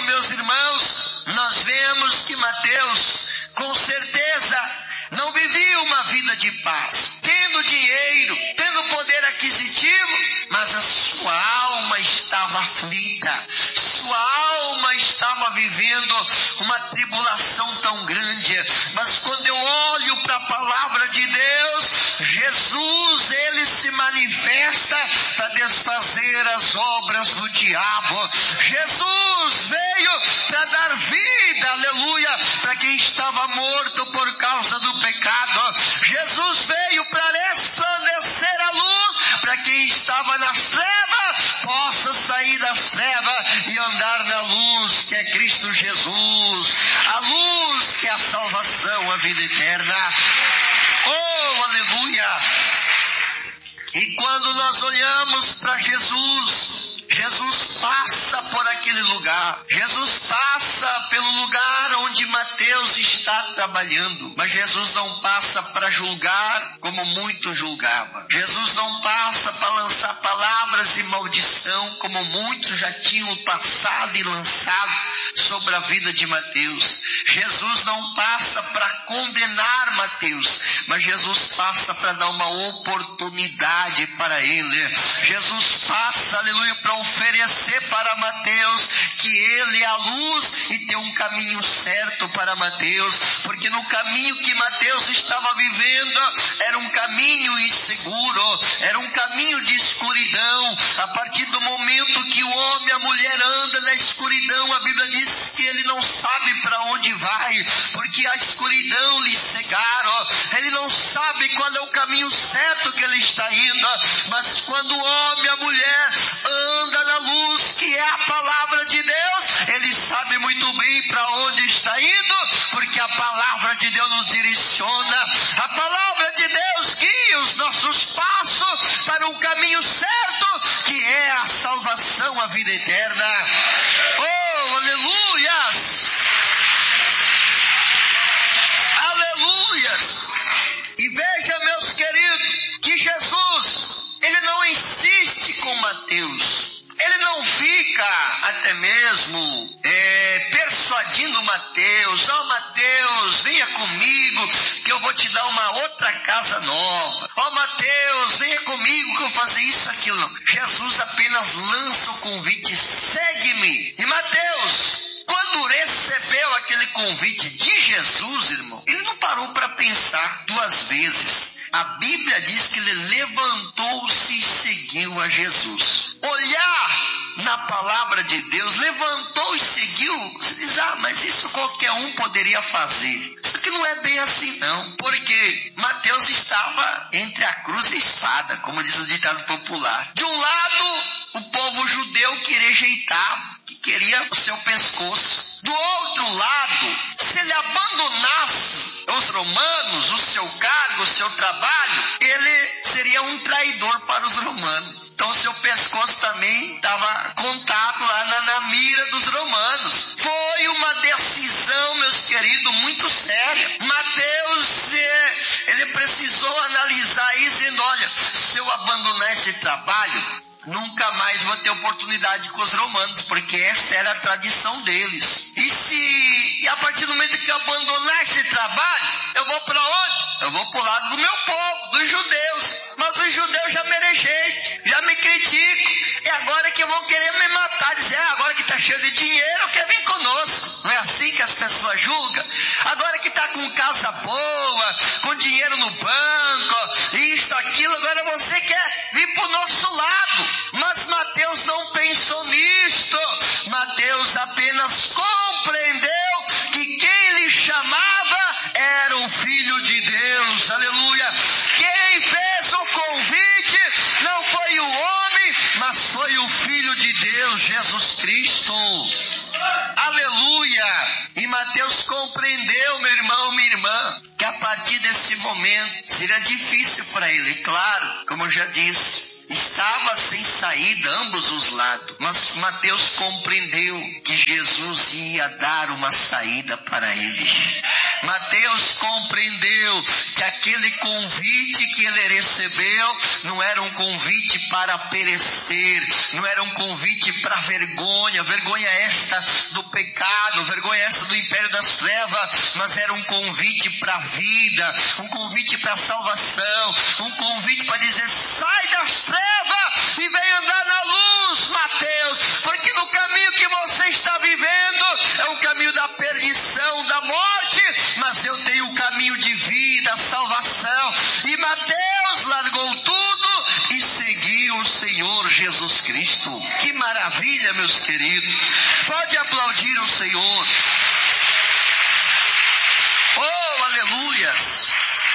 meus irmãos, nós vemos que Mateus, com certeza, não vivia uma vida de paz, tendo dinheiro, tendo poder aquisitivo, mas a sua alma estava aflita, sua alma estava vivendo uma tribulação tão grande. Mas quando eu olho para a palavra de Deus, Jesus, ele se manifesta para desfazer as obras do diabo. Jesus veio para dar vida, aleluia, para quem estava morto por causa do pecado. Jesus veio para resplandecer a luz, para quem estava nas trevas possa sair das trevas e andar na luz, que é Cristo Jesus, a luz que é a salvação, a vida eterna. Oh, aleluia! E quando nós olhamos para Jesus, Jesus passa por aquele lugar. Jesus passa pelo lugar onde Mateus está trabalhando. Mas Jesus não passa para julgar como muito julgava. Jesus não passa para lançar palavras de maldição como muitos já tinham passado e lançado sobre a vida de Mateus. Jesus não passa para condenar Mateus, mas Jesus passa para dar uma oportunidade para ele. Jesus passa, aleluia, para oferecer para Mateus que ele é a luz e tem um caminho certo para Mateus, porque no caminho que Mateus estava vivendo era um caminho inseguro, era um caminho de escuridão. A partir do momento que o homem e a mulher andam na escuridão, a Bíblia diz que ele não sabe para onde vai, porque a escuridão lhe cegaram, ele não sabe qual é o caminho certo que ele está indo. Mas quando o homem e a mulher anda na luz, que é a palavra de Deus, ele sabe muito bem para onde está indo, porque a palavra de Deus nos direciona. A palavra de Deus guia os nossos passos para um caminho certo, que é a salvação, a vida eterna. Oh, aleluias! Aleluias! E veja, meus queridos, que Jesus, ele não insiste com Mateus. Ele não fica até mesmo persuadindo Mateus. Ó, Mateus, venha comigo que eu vou te dar uma outra casa nova. Ó, Mateus, venha comigo que eu vou fazer isso, aquilo. Jesus apenas lança o convite: segue-me. E Mateus, quando recebeu aquele convite de Jesus, irmão, ele não parou para pensar duas vezes. A Bíblia diz que ele levantou-se e seguiu a Jesus. Olhar na palavra de Deus, levantou e seguiu. Você diz: ah, mas isso qualquer um poderia fazer. Isso que não é bem assim não, porque Mateus estava entre a cruz e a espada, como diz o ditado popular. De um lado, o povo judeu que rejeitava, que queria o seu pescoço. Do outro lado, se ele abandonasse os romanos, o seu cargo, o seu trabalho, ele seria um traidor para os romanos. Então seu pescoço também estava contado lá na mira dos romanos. Foi uma decisão, meus queridos, muito séria. Mateus, ele precisou analisar isso, dizendo: olha, se eu abandonar esse trabalho, nunca mais vou ter oportunidade com os romanos, porque essa era a tradição deles. E a partir do momento que eu abandonar esse trabalho, eu vou para onde? Eu vou para o lado do meu povo, dos judeus. Mas os judeus já me rejeitam, já me criticam. E agora que vão querer me matar, dizer: agora que está cheio de dinheiro, quer vir conosco. Não é assim que as pessoas julgam? Agora que está com casa boa, com dinheiro no banco, isso, aquilo, agora você quer vir para o nosso lado. Mas Mateus não pensou nisto. Mateus apenas compreendeu que quem lhe chamava era o Filho de Deus. Aleluia! Quem fez o convite não foi o homem, mas foi o Filho de Deus, Jesus Cristo. Aleluia! E Mateus compreendeu, meu irmão, minha irmã, que a partir desse momento seria difícil para ele. Claro, como eu já disse, estava sem saída ambos os lados, mas Mateus compreendeu que Jesus ia dar uma saída para ele. Mateus compreendeu que aquele convite que ele recebeu não era um convite para perecer, não era um convite para vergonha esta do pecado, vergonha esta do império das trevas, mas era um convite para a vida, um convite para a salvação, um convite para dizer: sai das trevas e vem andar na luz, Mateus, porque no caminho que você está vivendo é um caminho da perdição, da morte, mas eu tenho um caminho de vida, salvação. E Mateus largou tudo e seguiu o Senhor Jesus Cristo. Que maravilha, meus queridos. Pode aplaudir o Senhor. Oh, aleluias.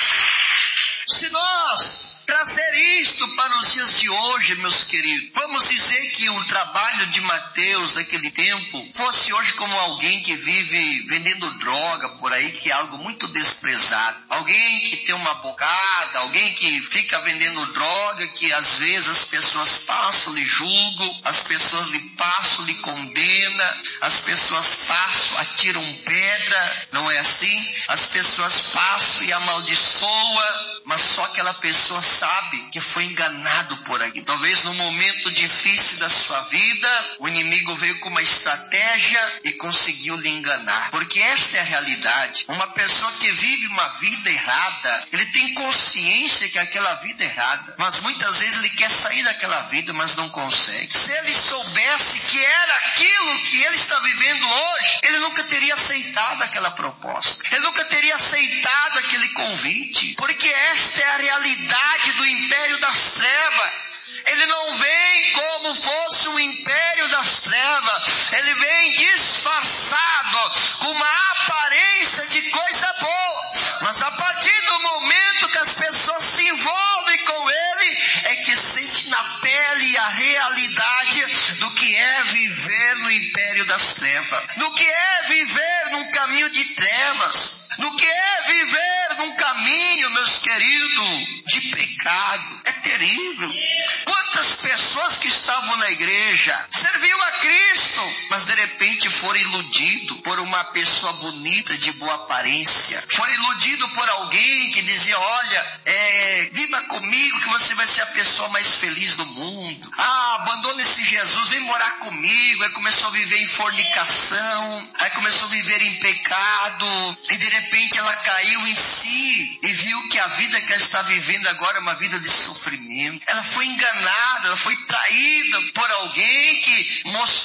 Se nós trazer isto para os dias de hoje, meus queridos, vamos dizer que o trabalho de Mateus naquele tempo fosse hoje como alguém que vive vendendo droga por aí, que é algo muito desprezado. Alguém que tem uma bocada, alguém que fica vendendo droga, que às vezes as pessoas passam, lhe julgam, as pessoas lhe passam, lhe condenam, as pessoas passam, atiram pedra, não é assim? As pessoas passam e amaldiçoam, mas só aquela pessoa sabe que foi enganado por aí. Talvez no momento difícil da sua vida, o inimigo veio com uma estratégia e conseguiu lhe enganar. Porque esta é a realidade. Uma pessoa que vive uma vida errada, ele tem consciência que aquela vida é errada, mas muitas vezes ele quer sair daquela vida, mas não consegue. Se ele soubesse que era aquilo que ele está vivendo hoje, ele nunca teria aceitado aquela proposta. Ele nunca teria aceitado aquele convite. Porque esta é a realidade do império das trevas. Ele não vem como fosse um império das trevas. Ele vem disfarçado, com uma aparência de coisa boa. Mas a partir do momento que as pessoas se envolvem com ele, é que sente na pele a realidade do que é viver no império das trevas. Do que é viver num caminho de trevas. Do que é viver num caminho, meus queridos, de pecado. É terrível. Quantas pessoas que estavam na igreja serviam a Cristo, mas de repente foram iludidos por uma pessoa bonita, de boa aparência. Foram iludidos por alguém que dizia: olha, viva comigo que você vai ser a pessoa mais feliz do mundo. Abandona esse Jesus, vem morar comigo. Aí começou a viver em fornicação, aí começou a viver em pecado, e de repente ela caiu em si e viu que a vida que ela está vivendo agora é uma vida de sofrimento. Ela foi enganada, ela foi traída por alguém que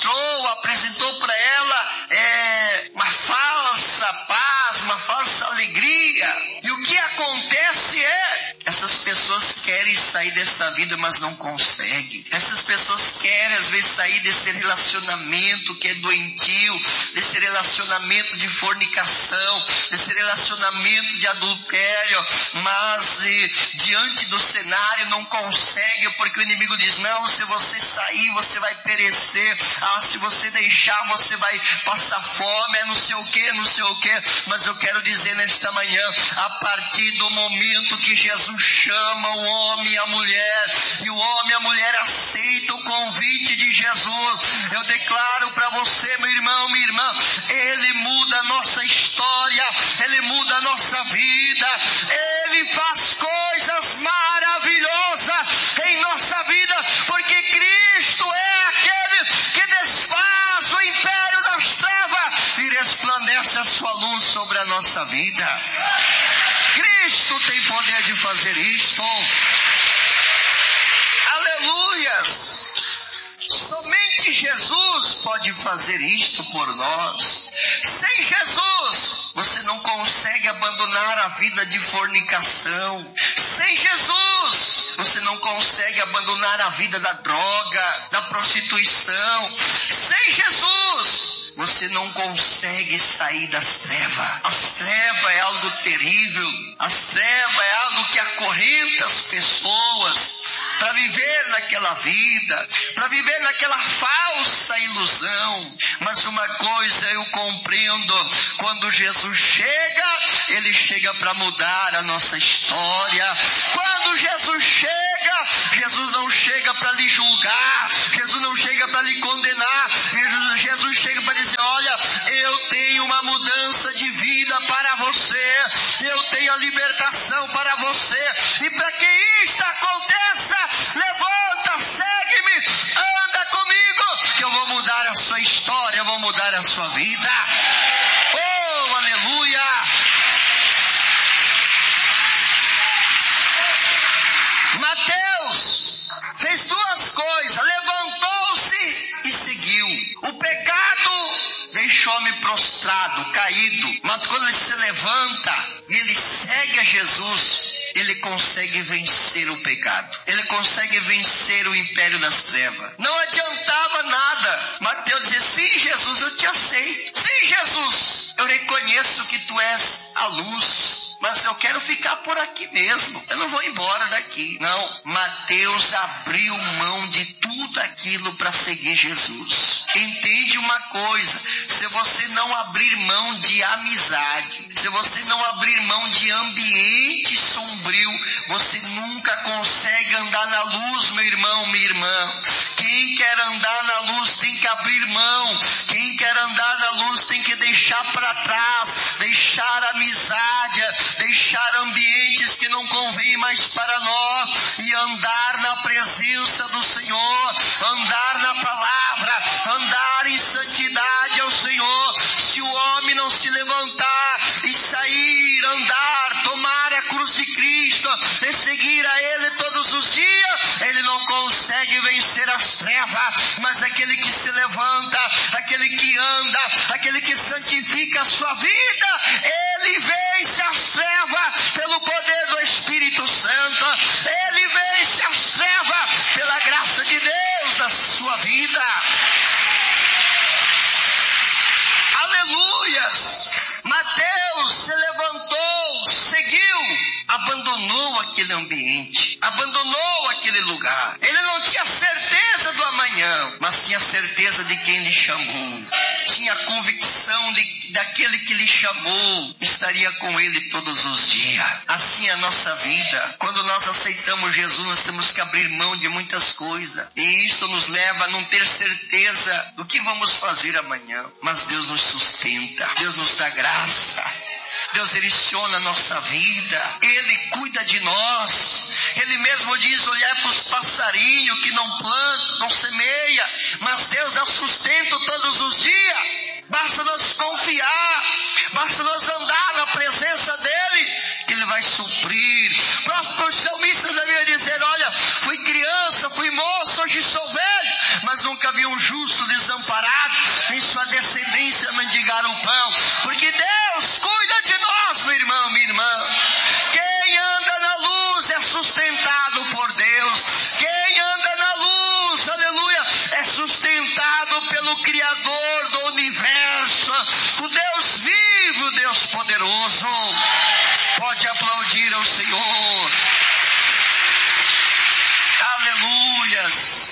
apresentou para ela uma falsa paz, uma falsa alegria. E o que acontece essas pessoas querem sair dessa vida, mas não conseguem. Essas pessoas querem às vezes sair desse relacionamento que é doentio, desse relacionamento de fornicação, desse relacionamento de adultério, mas diante do cenário não consegue, porque o inimigo diz: não, se você sair você vai perecer, se você deixar você vai passar fome, não sei o que. Mas eu quero dizer nesta manhã, a partir do momento que Jesus chama o homem e a mulher, e o homem e a mulher aceitam o convite de Jesus, eu declaro para você, meu irmão, minha irmã, ele muda a nossa história, ele muda a nossa vida, ele faz coisas maravilhosas em nossa vida, porque Cristo é aquele que desfaz o império das trevas e resplandece a sua luz sobre a nossa vida. Cristo tem poder de fazer isto. Aleluias! Somente Jesus pode fazer isto por nós. Sem Jesus, você não consegue abandonar a vida de fornicação. Sem Jesus, você não consegue abandonar a vida da droga, da prostituição. Sem Jesus, você não consegue sair das trevas. As trevas é algo terrível. As trevas é algo que acorrenta as pessoas para viver naquela vida, para viver naquela falsa ilusão. Mas uma coisa eu compreendo: quando Jesus chega, ele chega para mudar a nossa história. Quando Jesus chega, Jesus não chega para lhe julgar, Jesus não chega para lhe condenar, Jesus chega para dizer: olha, eu tenho uma mudança de vida para você. a sua vida. Oh, aleluia! Mateus fez duas coisas, levantou-se e seguiu. O pecado deixou-me prostrado, caído, mas quando ele se levanta e ele segue a Jesus, ele consegue vencer o pecado. Ele consegue vencer o império das trevas. Não adiantava nada. Mateus dizia, sim, Jesus, eu te aceito. Sim, Jesus, eu reconheço que tu és a luz, mas eu quero ficar por aqui mesmo. Eu não vou embora daqui. Não, Mateus abriu mão de tudo aquilo para seguir Jesus. Entende uma coisa, se você não abrir mão de amizade, se você não abrir mão de ambiente sombrio, você nunca consegue andar na luz, meu irmão, minha irmã. Quem quer andar na luz tem que abrir mão. Quem quer andar na luz tem que deixar para trás, deixar amizade, deixar ambientes que não convêm mais para nós e andar na presença do Senhor, andar na palavra, andar em santidade ao Senhor. Se o homem não se levantar e sair, andar, tomar a cruz de Cristo e seguir a Ele todos os dias, ele não consegue vencer as trevas. Mas aquele que se levanta, aquele que anda, aquele que santifica a sua vida, ele vence as trevas pelo poder do Espírito Santo. Ele vence as trevas pela graça de Deus na sua vida. Aleluias! Mateus se levantou, seguiu, abandonou aquele ambiente, abandonou aquele lugar. Ele não tinha certeza do amanhã, mas tinha certeza de quem lhe chamou. Tinha convicção daquele que lhe chamou estaria com ele todos os dias. Assim é a nossa vida. Quando nós aceitamos Jesus, nós temos que abrir mão de muitas coisas. E isso nos leva a não ter certeza do que vamos fazer amanhã. Mas Deus nos sustenta, Deus nos dá graça. Deus direciona a nossa vida, Ele cuida de nós. Ele mesmo diz, olhar para os passarinhos que não plantam, não semeia, mas Deus dá sustento todos os dias. Basta nós confiar, basta nós andar na presença dEle, que Ele vai suprir. Próximo salmista devia dizer, olha, fui criança, fui moço, hoje sou velho, mas nunca vi um justo desamparado, nem sua descendência mendigar o pão, porque Deus cuida de nós, meu irmão, minha irmã. Quem anda na luz é sustentado por Deus. Quem anda na luz, aleluia, é sustentado pelo Criador do universo, o Deus vivo, o Deus poderoso. Pode aplaudir ao Senhor. Aleluias.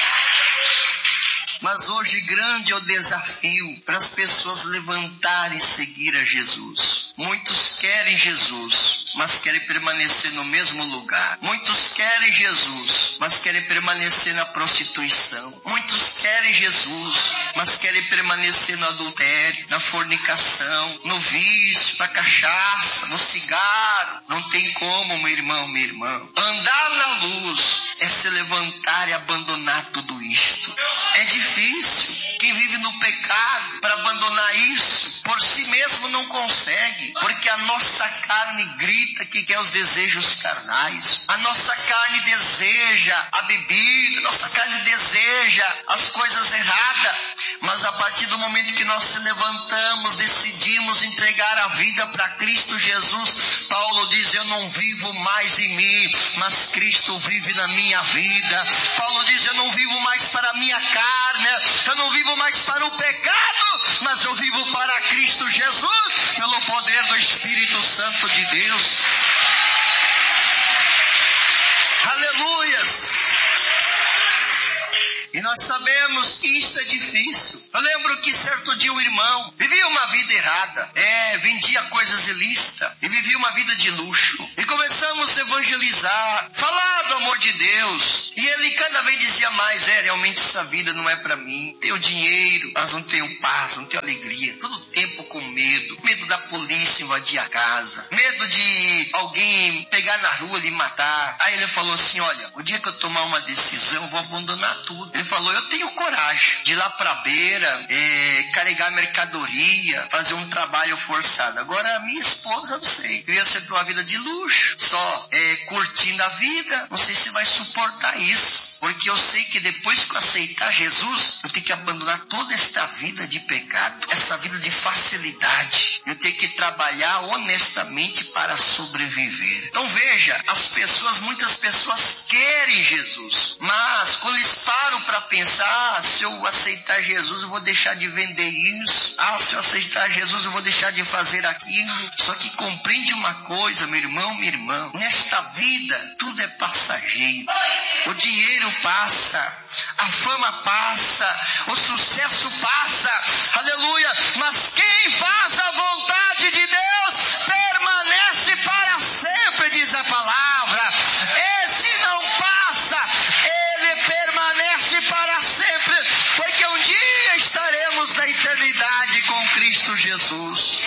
Mas hoje grande é o desafio para as pessoas levantarem e seguir a Jesus. Muitos querem Jesus, mas querem permanecer no mesmo lugar. Muitos querem Jesus, mas querem permanecer na prostituição. Muitos querem Jesus, mas querem permanecer no adultério, na fornicação, no vício, na cachaça, no cigarro. Não tem como, meu irmão, minha irmã. Andar na luz é se levantar e abandonar tudo isto. É difícil. Quem vive no pecado, para abandonar isso, por si mesmo não consegue, porque a nossa carne grita que quer os desejos carnais. A nossa carne deseja a bebida, a nossa carne deseja as coisas erradas. Mas a partir do momento que nós se levantamos, decidimos entregar a vida para Cristo Jesus, Paulo diz, eu não vivo mais em mim, mas Cristo vive na minha vida. Paulo diz, eu não vivo mais para a minha carne, eu não vivo mais para o pecado, mas eu vivo para Cristo Jesus, pelo poder do Espírito Santo de Deus. Aleluias! E nós sabemos que isso é difícil. Eu lembro que certo dia um irmão vivia uma vida errada, vendia coisas ilícitas e vivia uma vida de luxo. E começamos a evangelizar, falar do amor de Deus. E ele cada vez dizia mais, realmente essa vida não é para mim. Tenho dinheiro, mas não tenho paz, não tenho alegria. Todo tempo com medo. Medo da polícia invadir a casa. Medo de alguém pegar na rua e lhe matar. Aí ele falou assim, olha, o dia que eu tomar uma decisão, eu vou abandonar tudo. Ele falou, eu tenho coragem de ir lá pra beira, carregar mercadoria, fazer um trabalho forçado. Agora, a minha esposa, não sei, eu ia ser uma vida de luxo, só curtindo a vida, não sei se vai suportar isso. Porque eu sei que depois que eu aceitar Jesus, eu tenho que abandonar toda esta vida de pecado, essa vida de facilidade. Eu tenho que trabalhar honestamente para sobreviver. Então veja, muitas pessoas querem Jesus, mas quando eles param para pensar, se eu aceitar Jesus, eu vou deixar de vender isso. Se eu aceitar Jesus, eu vou deixar de fazer aquilo. Só que compreende uma coisa, meu irmão, minha irmã, nesta vida tudo é passageiro. O dinheiro passa, a fama passa, o sucesso passa, aleluia, mas quem faz a vontade de Deus permanece para sempre, diz a palavra. Esse não passa, ele permanece para sempre, porque um dia estaremos na eternidade com Cristo Jesus.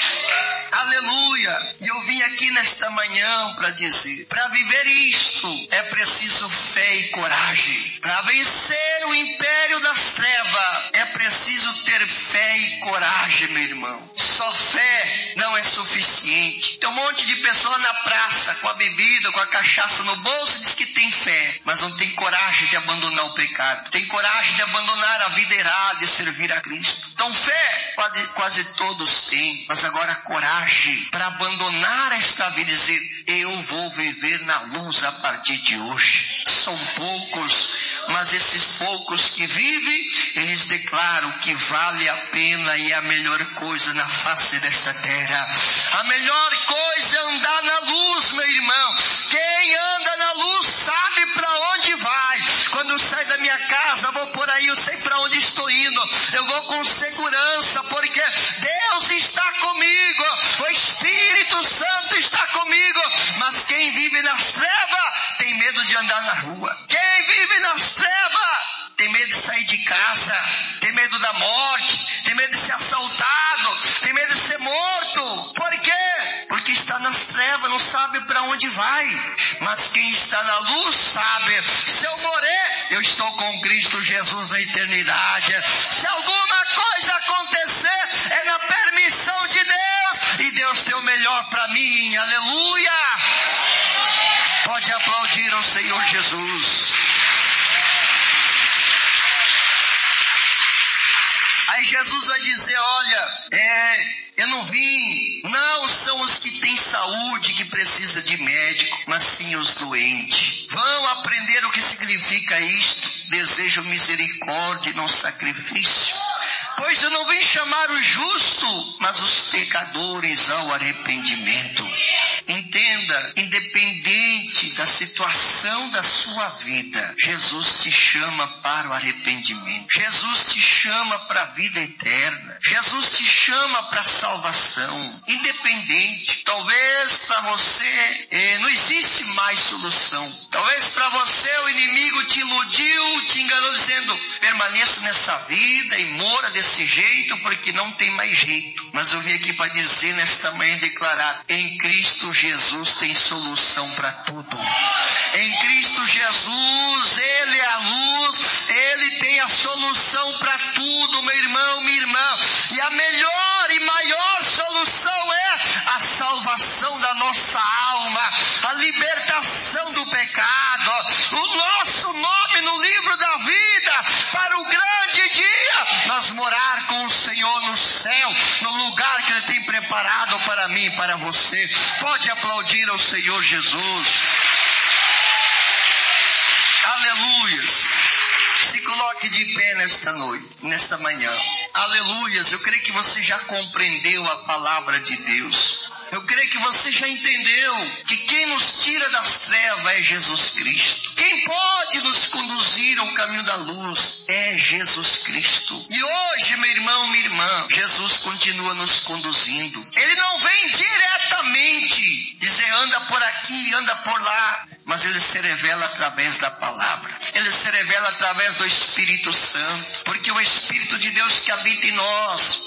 Aleluia! E eu vim aqui nesta manhã para dizer, para viver isto é preciso fé e coragem. Para vencer o império das trevas é preciso ter fé e coragem, meu irmão. Só fé não é suficiente. Tem um monte de pessoa na praça com a bebida, com a cachaça no bolso, diz que tem fé, mas não tem coragem de abandonar o pecado. Tem coragem de abandonar a vida errada e servir a Cristo. Então fé quase todos têm, mas agora coragem para abandonar esta vida e dizer, eu vou viver na luz a partir de hoje. São poucos, mas esses poucos que vivem, eles declaram que vale a pena e é a melhor coisa na face desta terra. A melhor coisa é andar na luz, meu irmão. Quem anda na luz sabe para onde vai. Quando eu saio da minha casa, vou por aí, eu sei para onde estou indo. Eu vou com segurança, porque Deus está comigo. O Espírito Santo está comigo. Mas quem vive nas trevas tem medo de andar na rua. Quem vive nas trevas tem medo de sair de casa, tem medo da morte, tem medo de ser assaltado, tem medo de ser morto. Por quê? Porque está nas trevas, não sabe para onde vai. Mas quem está na luz sabe, se eu morrer, eu estou com Cristo Jesus na eternidade. Se alguma coisa acontecer, é na permissão de Deus, e Deus tem o melhor para mim. Aleluia! Pode aplaudir ao Senhor Jesus. Aí Jesus vai dizer, olha, eu não vim, não são os que têm saúde que precisam de médico, mas sim os doentes. Vão aprender o que significa isto, desejo misericórdia e não sacrifício. Pois eu não vim chamar o justo, mas os pecadores ao arrependimento. Entenda, independente da situação da sua vida, Jesus te chama para o arrependimento. Jesus te chama para a vida eterna. Jesus te chama para a salvação. Independente, talvez para você não existe mais solução. Talvez para você o inimigo te iludiu, te enganou dizendo, permaneça nessa vida e mora desse jeito porque não tem mais jeito. Mas eu vim aqui para dizer nesta manhã, declarar, em Cristo Jesus tem solução para tudo. Em Cristo Jesus, Ele é a luz, Ele tem a solução para tudo, meu irmão, minha irmã. E a melhor e maior solução é a salvação da nossa alma, a libertação do pecado, o nosso nome no livro da vida, para o grande dia, nós morar com o Senhor no céu, no lugar que Ele tem preparado para mim e para você. Pode aplaudir ao Senhor Jesus. Aleluia. Se coloque de pé nesta manhã. Aleluias, eu creio que você já compreendeu a palavra de Deus. Eu creio que você já entendeu que quem nos tira das trevas é Jesus Cristo. Quem pode nos conduzir ao caminho da luz é Jesus Cristo. E hoje, meu irmão, minha irmã, Jesus continua nos conduzindo. Ele não vem diretamente dizer anda por aqui, anda por lá, mas Ele se revela através da palavra. Ele se revela através do Espírito Santo, porque o Espírito de Deus que habita em nós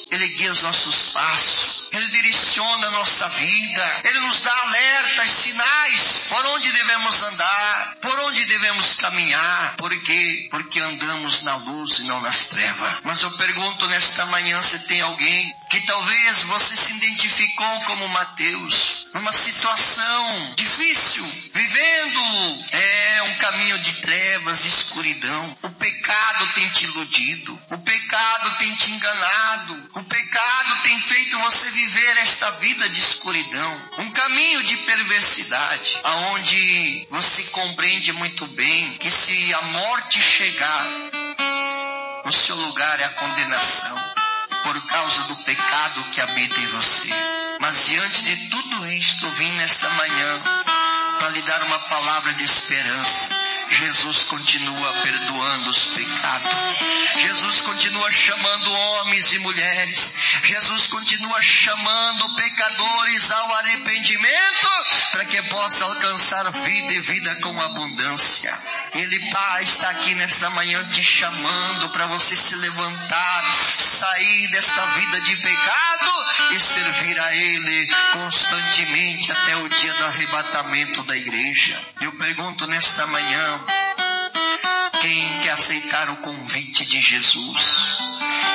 Ele guia os nossos passos, Ele direciona a nossa vida, Ele nos dá alertas, sinais, por onde devemos andar, por onde devemos caminhar. Por quê? Porque andamos na luz e não nas trevas. Mas eu pergunto nesta manhã se tem alguém que talvez você se identificou como Mateus, numa situação difícil, vivendo um caminho de trevas e escuridão. O pecado tem te iludido, o pecado tem te enganado, o pecado tem feito você viver esta vida de escuridão, um caminho de perversidade, aonde você compreende muito bem que se a morte chegar, o seu lugar é a condenação, por causa do pecado que habita em você. Mas diante de tudo isto, vim nesta manhã para lhe dar uma palavra de esperança. Jesus continua perdoando os pecados. Jesus continua chamando homens e mulheres. Jesus continua chamando pecadores ao arrependimento, para que possa alcançar vida e vida com abundância. Ele, Pai, está aqui nesta manhã te chamando para você se levantar, sair desta vida de pecado e servir a Ele constantemente até o dia do arrebatamento da igreja. Eu pergunto nesta manhã, quem quer aceitar o convite de Jesus?